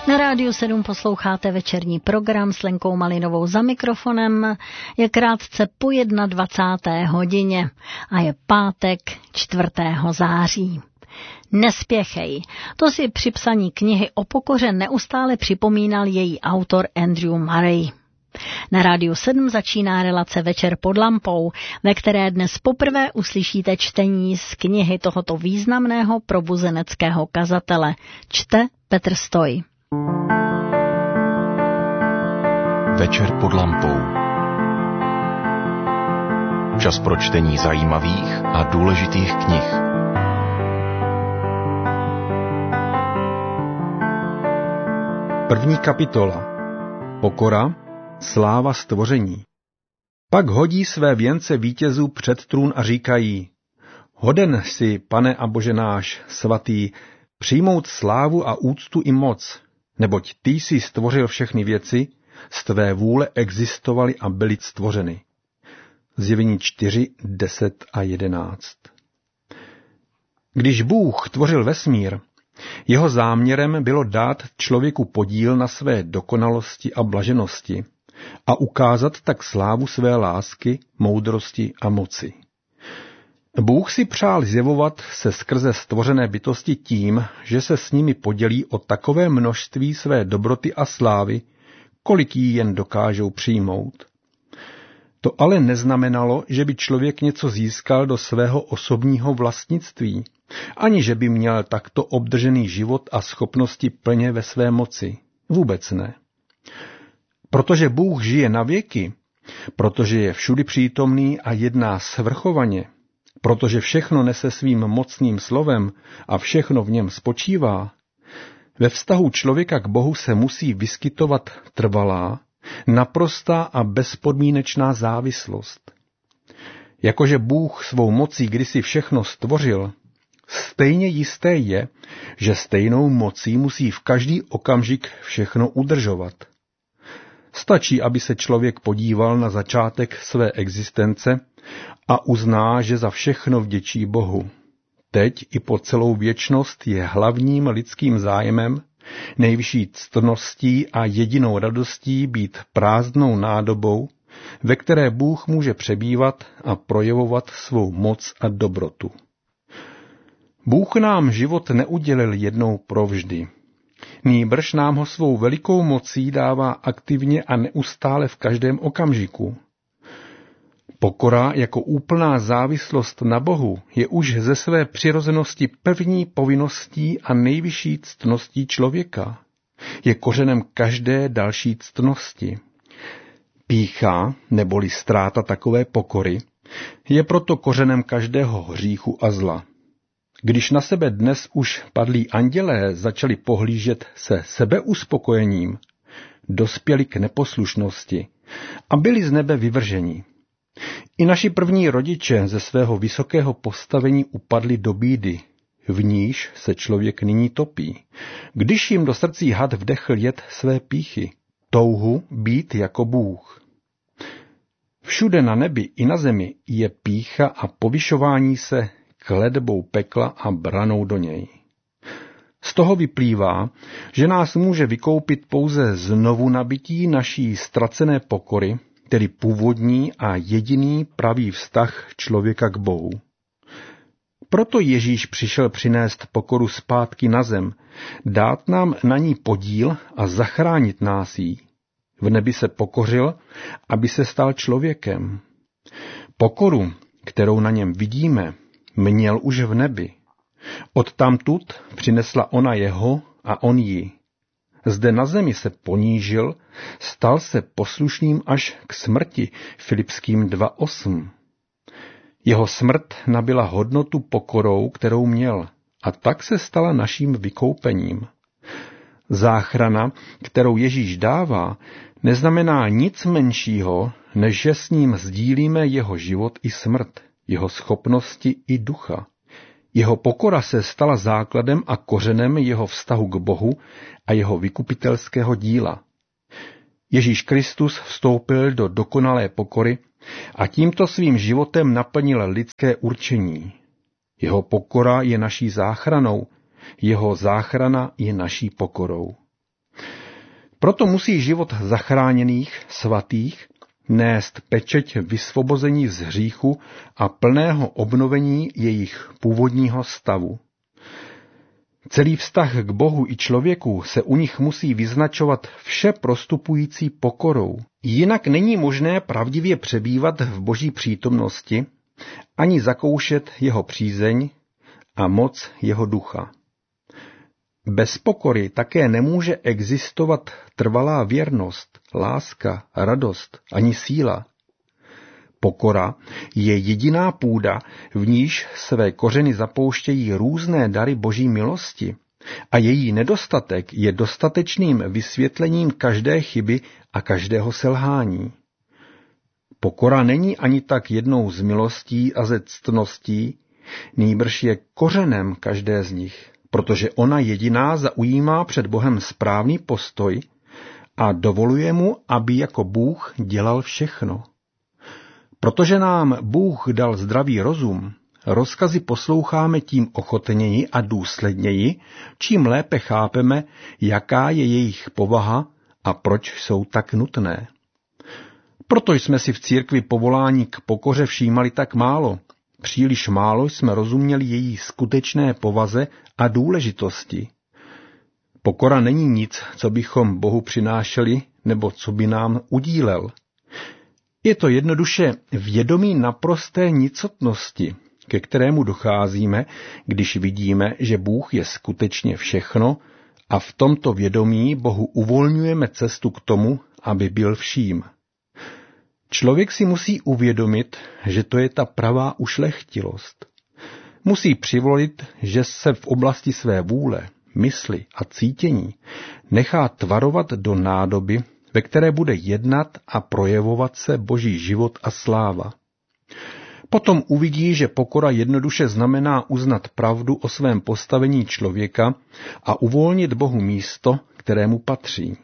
Na Rádiu 7 posloucháte večerní program s Lenkou Malinovou za mikrofonem. Je krátce po 21. hodině a je pátek 4. září. Nespěchej. To si při psaní knihy o pokoře neustále připomínal její autor Andrew Murray. Na Rádiu 7 začíná relace Večer pod lampou, ve které dnes poprvé uslyšíte čtení z knihy tohoto významného probuzeneckého kazatele. Čte Petr Stoj. Večer pod lampou. Čas pro čtení zajímavých a důležitých knih. První kapitola. Pokora, sláva stvoření. Pak hodí své věnce vítězů před trůn a říkají: Hoden si, Pane a Bože náš, svatý, přijmout slávu a úctu i moc, neboť ty jsi stvořil všechny věci, z tvé vůle existovaly a byly stvořeny. Zjevení 4, 10 a 11. Když Bůh tvořil vesmír, jeho záměrem bylo dát člověku podíl na své dokonalosti a blaženosti a ukázat tak slávu své lásky, moudrosti a moci. Bůh si přál zjevovat se skrze stvořené bytosti tím, že se s nimi podělí o takové množství své dobroty a slávy, kolik jí jen dokážou přijmout. To ale neznamenalo, že by člověk něco získal do svého osobního vlastnictví, ani že by měl takto obdržený život a schopnosti plně ve své moci. Vůbec ne. Protože Bůh žije na věky, protože je všudy přítomný a jedná svrchovaně, protože všechno nese svým mocným slovem a všechno v něm spočívá, ve vztahu člověka k Bohu se musí vyskytovat trvalá, naprostá a bezpodmínečná závislost. Jakože Bůh svou mocí kdysi všechno stvořil, stejně jisté je, že stejnou mocí musí v každý okamžik všechno udržovat. Stačí, aby se člověk podíval na začátek své existence a uzná, že za všechno vděčí Bohu. Teď i po celou věčnost je hlavním lidským zájmem, nejvyšší ctností a jedinou radostí být prázdnou nádobou, ve které Bůh může přebývat a projevovat svou moc a dobrotu. Bůh nám život neudělil jednou provždy. Nýbrž nám ho svou velikou mocí dává aktivně a neustále v každém okamžiku. Pokora jako úplná závislost na Bohu je už ze své přirozenosti první povinností a nejvyšší ctností člověka. Je kořenem každé další ctnosti. Pýcha, neboli ztráta takové pokory, je proto kořenem každého hříchu a zla. Když na sebe dnes už padlí andělé začali pohlížet se sebeuspokojením, dospěli k neposlušnosti a byli z nebe vyvrženi. I naši první rodiče ze svého vysokého postavení upadli do bídy, v níž se člověk nyní topí, když jim do srdcí had vdechl jed své pýchy, touhu být jako Bůh. Všude na nebi i na zemi je pýcha a povyšování se kletbou pekla a branou do něj. Z toho vyplývá, že nás může vykoupit pouze znovu nabití naší ztracené pokory, tedy původní a jediný pravý vztah člověka k Bohu. Proto Ježíš přišel přinést pokoru zpátky na zem, dát nám na ní podíl a zachránit nás jí. V nebi se pokořil, aby se stal člověkem. Pokoru, kterou na něm vidíme, měl už v nebi. Odtamtud přinesla ona jeho a on ji. Zde na zemi se ponížil, stal se poslušným až k smrti, Filipským 2:8. Jeho smrt nabyla hodnotu pokorou, kterou měl, a tak se stala naším vykoupením. Záchrana, kterou Ježíš dává, neznamená nic menšího, než že s ním sdílíme jeho život i smrt, jeho schopnosti i ducha. Jeho pokora se stala základem a kořenem jeho vztahu k Bohu a jeho vykupitelského díla. Ježíš Kristus vstoupil do dokonalé pokory a tímto svým životem naplnil lidské určení. Jeho pokora je naší záchranou, jeho záchrana je naší pokorou. Proto musí život zachráněných, svatých, nést pečeť vysvobození z hříchu a plného obnovení jejich původního stavu. Celý vztah k Bohu i člověku se u nich musí vyznačovat vše prostupující pokorou. Jinak není možné pravdivě přebývat v Boží přítomnosti, ani zakoušet jeho přízeň a moc jeho ducha. Bez pokory také nemůže existovat trvalá věrnost, láska, radost ani síla. Pokora je jediná půda, v níž své kořeny zapouštějí různé dary Boží milosti a její nedostatek je dostatečným vysvětlením každé chyby a každého selhání. Pokora není ani tak jednou z milostí a ze ctností, nýbrž je kořenem každé z nich, protože ona jediná zaujímá před Bohem správný postoj a dovoluje mu, aby jako Bůh dělal všechno. Protože nám Bůh dal zdravý rozum, rozkazy posloucháme tím ochotněji a důsledněji, čím lépe chápeme, jaká je jejich povaha a proč jsou tak nutné. Proto jsme si v církvi povolání k pokoře všímali tak málo. Příliš málo jsme rozuměli její skutečné povaze a důležitosti. Pokora není nic, co bychom Bohu přinášeli nebo co by nám udílel. Je to jednoduše vědomí naprosté nicotnosti, ke kterému docházíme, když vidíme, že Bůh je skutečně všechno a v tomto vědomí Bohu uvolňujeme cestu k tomu, aby byl vším. Člověk si musí uvědomit, že to je ta pravá ušlechtilost. Musí přivolit, že se v oblasti své vůle, mysli a cítění nechá tvarovat do nádoby, ve které bude jednat a projevovat se Boží život a sláva. Potom uvidí, že pokora jednoduše znamená uznat pravdu o svém postavení člověka a uvolnit Bohu místo, kterému patří.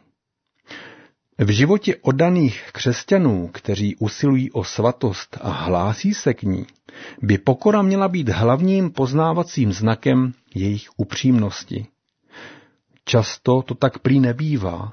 V životě oddaných křesťanů, kteří usilují o svatost a hlásí se k ní, by pokora měla být hlavním poznávacím znakem jejich upřímnosti. Často to tak prý nebývá.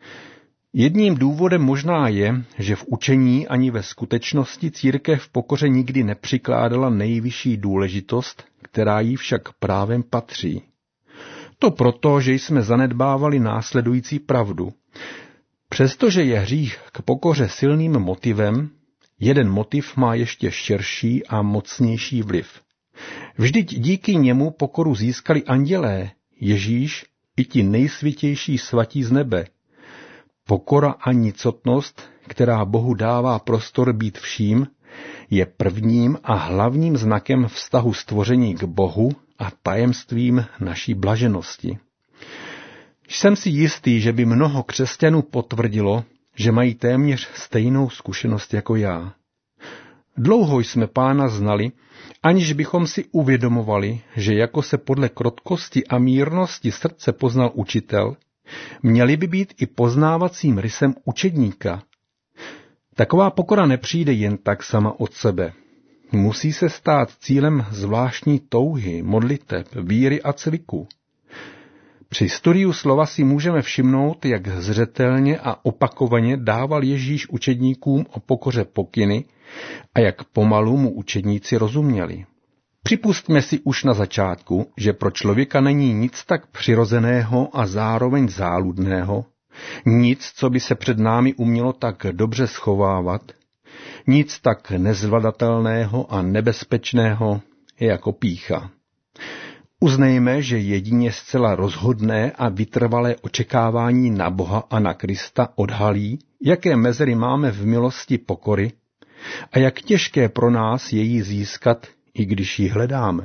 Jedním důvodem možná je, že v učení ani ve skutečnosti církev pokoře nikdy nepřikládala nejvyšší důležitost, která jí však právem patří. To proto, že jsme zanedbávali následující pravdu. Přestože je hřích k pokoře silným motivem, jeden motiv má ještě širší a mocnější vliv. Vždyť díky němu pokoru získali andělé, Ježíš i ti nejsvětější svatí z nebe. Pokora a nicotnost, která Bohu dává prostor být vším, je prvním a hlavním znakem vztahu stvoření k Bohu a tajemstvím naší blaženosti. Jsem si jistý, že by mnoho křesťanů potvrdilo, že mají téměř stejnou zkušenost jako já. Dlouho jsme Pána znali, aniž bychom si uvědomovali, že jako se podle krotkosti a mírnosti srdce poznal učitel, měli by být i poznávacím rysem učedníka. Taková pokora nepřijde jen tak sama od sebe. Musí se stát cílem zvláštní touhy, modliteb, víry a cviku. Při studiu slova si můžeme všimnout, jak zřetelně a opakovaně dával Ježíš učedníkům o pokoře pokyny a jak pomalu mu učedníci rozuměli. Připustme si už na začátku, že pro člověka není nic tak přirozeného a zároveň záludného, nic, co by se před námi umělo tak dobře schovávat, nic tak nezvladatelného a nebezpečného jako pýcha. Uznejme, že jedině zcela rozhodné a vytrvalé očekávání na Boha a na Krista odhalí, jaké mezery máme v milosti pokory a jak těžké pro nás je ji získat, i když ji hledáme.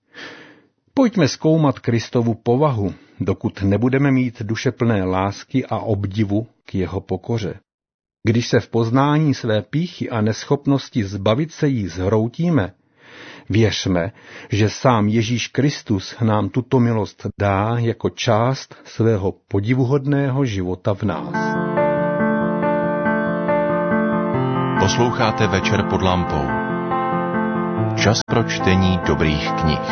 Pojďme zkoumat Kristovu povahu, dokud nebudeme mít duše plné lásky a obdivu k jeho pokoře. Když se v poznání své pýchy a neschopnosti zbavit se jí zhroutíme, věřme, že sám Ježíš Kristus nám tuto milost dá jako část svého podivuhodného života v nás. Posloucháte Večer pod lampou. Čas pro čtení dobrých knih.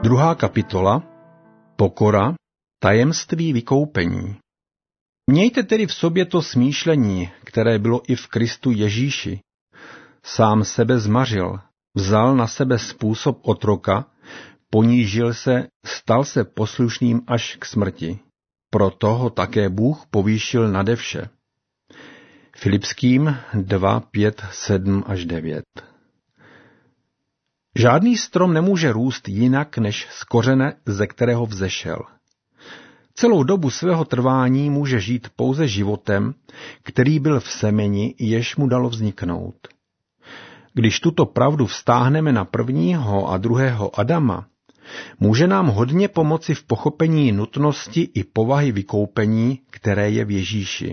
2. kapitola. Pokora, tajemství vykoupení. Mějte tedy v sobě to smýšlení, které bylo i v Kristu Ježíši. Sám sebe zmařil, vzal na sebe způsob otroka, ponížil se, stal se poslušným až k smrti. Proto ho také Bůh povýšil nade vše. Filipským 2, 5, 7 až 9. Žádný strom nemůže růst jinak než z kořene, ze kterého vzešel. Celou dobu svého trvání může žít pouze životem, který byl v semeni, jež mu dalo vzniknout. Když tuto pravdu vztáhneme na prvního a druhého Adama, může nám hodně pomoci v pochopení nutnosti i povahy vykoupení, které je v Ježíši.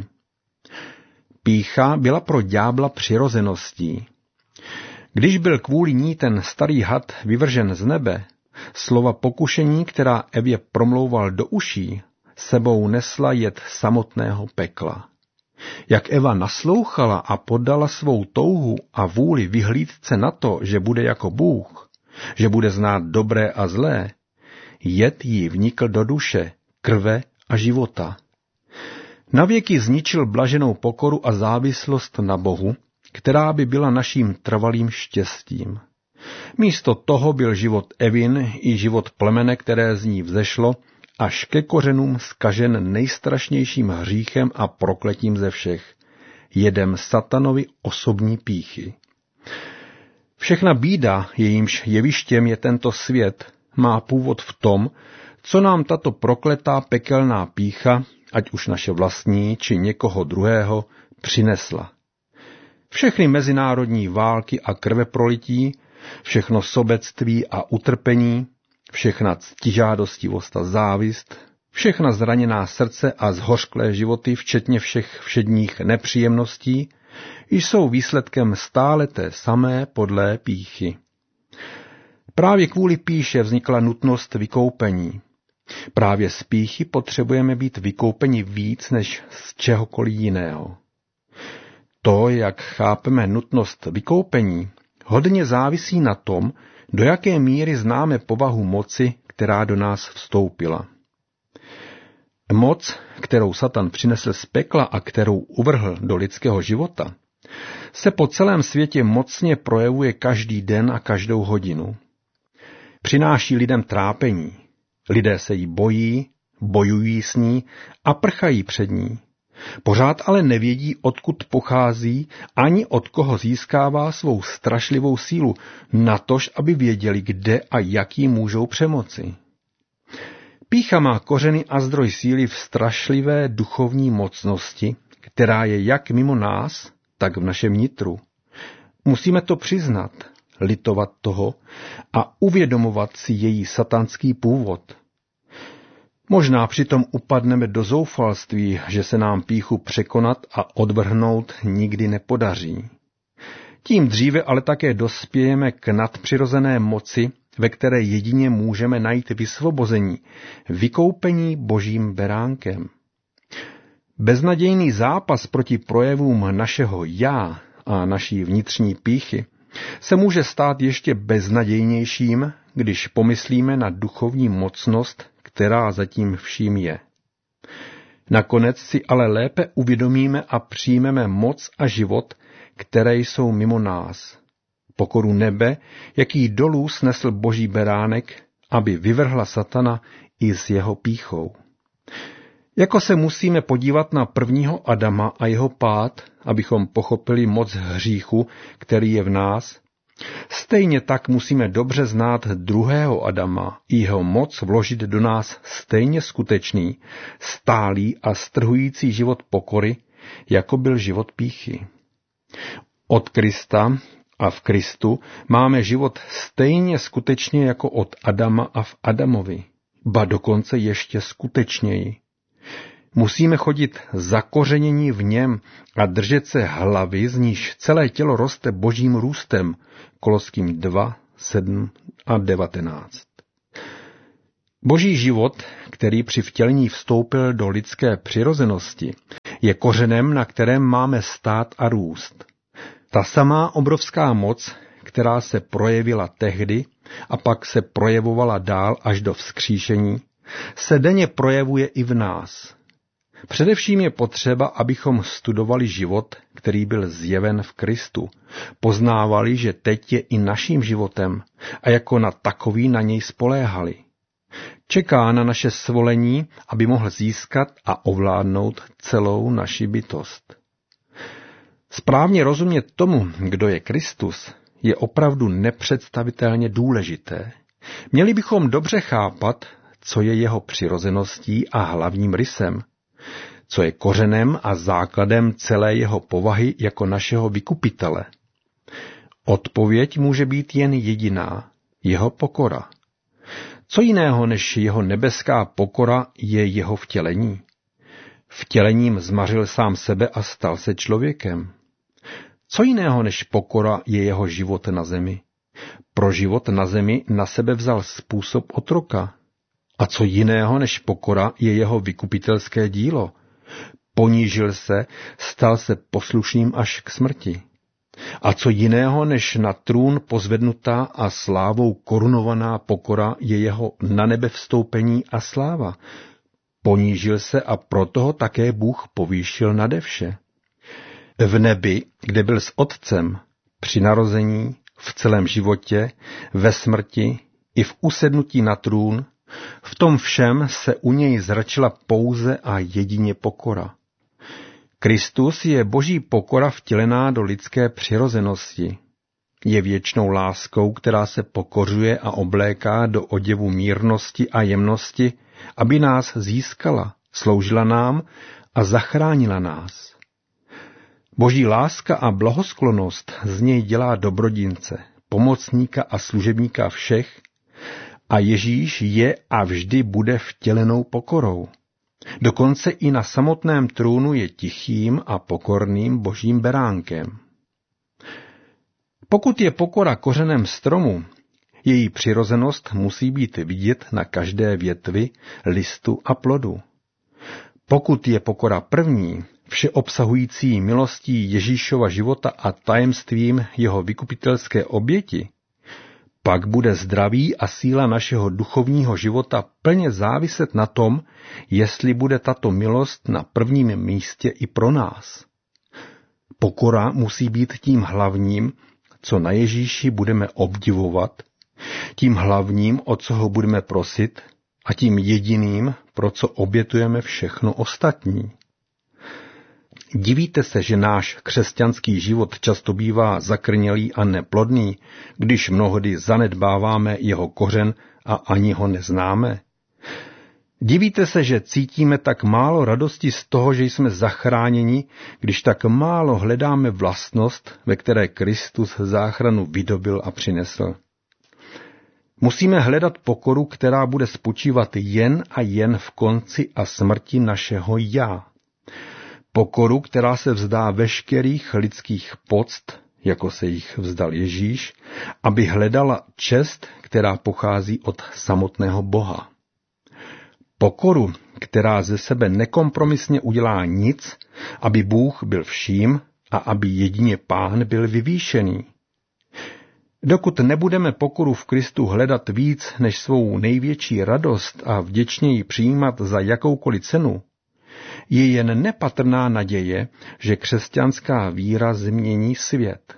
Pýcha byla pro ďábla přirozeností. Když byl kvůli ní ten starý had vyvržen z nebe, slova pokušení, která Evě promlouval do uší, sebou nesla jed samotného pekla. Jak Eva naslouchala a poddala svou touhu a vůli vyhlídce na to, že bude jako Bůh, že bude znát dobré a zlé, jed jí vnikl do duše, krve a života. Navěky zničil blaženou pokoru a závislost na Bohu, která by byla naším trvalým štěstím. Místo toho byl život Evin i život plemene, které z ní vzešlo, až ke kořenům zkažen nejstrašnějším hříchem a prokletím ze všech, jedem satanovi osobní pýchy. Všechna bída, jejímž jevištěm je tento svět, má původ v tom, co nám tato prokletá pekelná pýcha, ať už naše vlastní, či někoho druhého, přinesla. Všechny mezinárodní války a krveprolití, všechno sobectví a utrpení, všechna ctižádostivost a závist, všechna zraněná srdce a zhořklé životy, včetně všech všedních nepříjemností, jsou výsledkem stále té samé podlé pýchy. Právě kvůli pýše vznikla nutnost vykoupení. Právě z pýchy potřebujeme být vykoupeni víc než z čehokoliv jiného. To, jak chápeme nutnost vykoupení, hodně závisí na tom, do jaké míry známe povahu moci, která do nás vstoupila. Moc, kterou Satan přinesl z pekla a kterou uvrhl do lidského života, se po celém světě mocně projevuje každý den a každou hodinu. Přináší lidem trápení. Lidé se jí bojí, bojují s ní a prchají před ní. Pořád ale nevědí, odkud pochází, ani od koho získává svou strašlivou sílu, natož, aby věděli, kde a jak jí můžou přemoci. Pýcha má kořeny a zdroj síly v strašlivé duchovní mocnosti, která je jak mimo nás, tak v našem nitru. Musíme to přiznat, litovat toho a uvědomovat si její satanský původ. Možná přitom upadneme do zoufalství, že se nám pýchu překonat a odvrhnout nikdy nepodaří. Tím dříve ale také dospějeme k nadpřirozené moci, ve které jedině můžeme najít vysvobození, vykoupení Božím beránkem. Beznadějný zápas proti projevům našeho já a naší vnitřní pýchy se může stát ještě beznadějnějším, když pomyslíme na duchovní mocnost, která zatím vším je. Nakonec si ale lépe uvědomíme a přijmeme moc a život, které jsou mimo nás. Pokoru nebe, jaký dolů snesl Boží beránek, aby vyvrhla satana i s jeho pýchou. Jako se musíme podívat na prvního Adama a jeho pád, abychom pochopili moc hříchu, který je v nás, stejně tak musíme dobře znát druhého Adama i jeho moc vložit do nás stejně skutečný, stálý a strhující život pokory, jako byl život pýchy. Od Krista a v Kristu máme život stejně skutečně jako od Adama a v Adamovi, ba dokonce ještě skutečněji. Musíme chodit zakořenění v něm a držet se hlavy, z níž celé tělo roste božím růstem. Koloským 2, 7 a 19. Boží život, který při vtělení vstoupil do lidské přirozenosti, je kořenem, na kterém máme stát a růst. Ta samá obrovská moc, která se projevila tehdy, a pak se projevovala dál až do vzkříšení, se denně projevuje i v nás. Především je potřeba, abychom studovali život, který byl zjeven v Kristu, poznávali, že teď je i naším životem a jako na takový na něj spoléhali. Čeká na naše svolení, aby mohl získat a ovládnout celou naši bytost. Správně rozumět tomu, kdo je Kristus, je opravdu nepředstavitelně důležité. Měli bychom dobře chápat, co je jeho přirozeností a hlavním rysem, co je kořenem a základem celé jeho povahy jako našeho vykupitele. Odpověď může být jen jediná, jeho pokora. Co jiného než jeho nebeská pokora je jeho vtělení? Vtělením zmařil sám sebe a stal se člověkem. Co jiného než pokora je jeho život na zemi? Pro život na zemi na sebe vzal způsob otroka. A co jiného než pokora je jeho vykupitelské dílo? Ponížil se, stal se poslušným až k smrti. A co jiného než na trůn pozvednutá a slávou korunovaná pokora je jeho na nebe vstoupení a sláva? Ponížil se a proto ho také Bůh povýšil nade vše. V nebi, kde byl s Otcem, při narození, v celém životě, ve smrti i v usednutí na trůn, v tom všem se u něj zračila pouze a jedině pokora. Kristus je boží pokora vtělená do lidské přirozenosti. Je věčnou láskou, která se pokořuje a obléká do oděvu mírnosti a jemnosti, aby nás získala, sloužila nám a zachránila nás. Boží láska a blahosklonost z něj dělá dobrodince, pomocníka a služebníka všech, a Ježíš je a vždy bude vtělenou pokorou. Dokonce i na samotném trůnu je tichým a pokorným božím beránkem. Pokud je pokora kořenem stromu, její přirozenost musí být vidět na každé větvi, listu a plodu. Pokud je pokora první, všeobsahující milostí Ježíšova života a tajemstvím jeho vykupitelské oběti, pak bude zdraví a síla našeho duchovního života plně záviset na tom, jestli bude tato milost na prvním místě i pro nás. Pokora musí být tím hlavním, co na Ježíši budeme obdivovat, tím hlavním, o co ho budeme prosit, a tím jediným, pro co obětujeme všechno ostatní. Divíte se, že náš křesťanský život často bývá zakrnělý a neplodný, když mnohdy zanedbáváme jeho kořen a ani ho neznáme? Divíte se, že cítíme tak málo radosti z toho, že jsme zachráněni, když tak málo hledáme vlastnost, ve které Kristus záchranu vydobyl a přinesl? Musíme hledat pokoru, která bude spočívat jen a jen v konci a smrti našeho já. Pokoru, která se vzdá veškerých lidských poct, jako se jich vzdal Ježíš, aby hledala čest, která pochází od samotného Boha. Pokoru, která ze sebe nekompromisně udělá nic, aby Bůh byl vším a aby jedině Pán byl vyvýšený. Dokud nebudeme pokoru v Kristu hledat víc než svou největší radost a vděčně ji přijímat za jakoukoliv cenu, je jen nepatrná naděje, že křesťanská víra změní svět.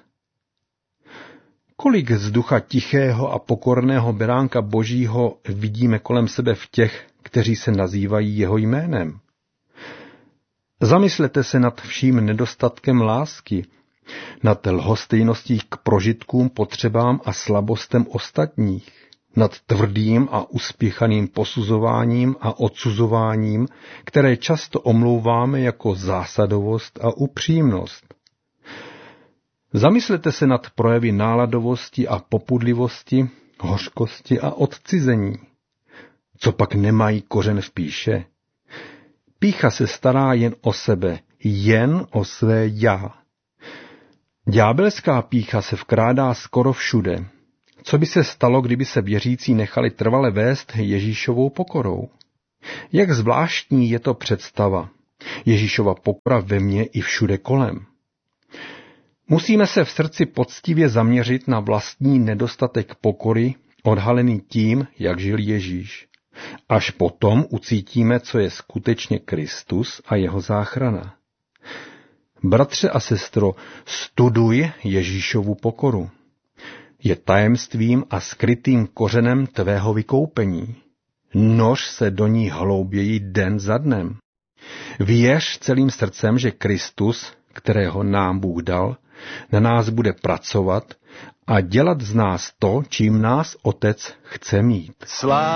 Kolik z ducha tichého a pokorného beránka Božího vidíme kolem sebe v těch, kteří se nazývají jeho jménem? Zamyslete se nad vším nedostatkem lásky, nad lhostejností k prožitkům, potřebám a slabostem ostatních, nad tvrdým a uspěchaným posuzováním a odsuzováním, které často omlouváme jako zásadovost a upřímnost. Zamyslete se nad projevy náladovosti a popudlivosti, hořkosti a odcizení. Co pak nemají kořen v pýše? Pýcha se stará jen o sebe, jen o své já. Ďábelská pýcha se vkrádá skoro všude. Co by se stalo, kdyby se věřící nechali trvale vést Ježíšovou pokorou? Jak zvláštní je to představa. Ježíšova pokora ve mně i všude kolem. Musíme se v srdci poctivě zaměřit na vlastní nedostatek pokory, odhalený tím, jak žil Ježíš. Až potom ucítíme, co je skutečně Kristus a jeho záchrana. Bratře a sestro, studuj Ježíšovu pokoru. Je tajemstvím a skrytým kořenem tvého vykoupení. Noř se do ní hlouběji den za dnem. Věř celým srdcem, že Kristus, kterého nám Bůh dal, na nás bude pracovat a dělat z nás to, čím nás Otec chce mít.